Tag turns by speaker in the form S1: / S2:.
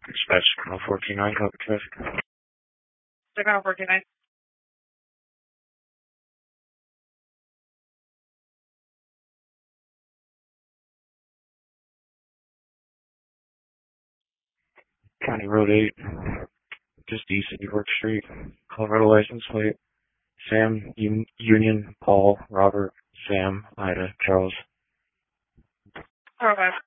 S1: Dispatch 14-9, copy traffic.
S2: Sacramento 49.
S1: County Road 8, just east of York Street. Colorado license plate. Sam, Union, Paul, Robert, Sam, Ida, Charles.
S2: 405.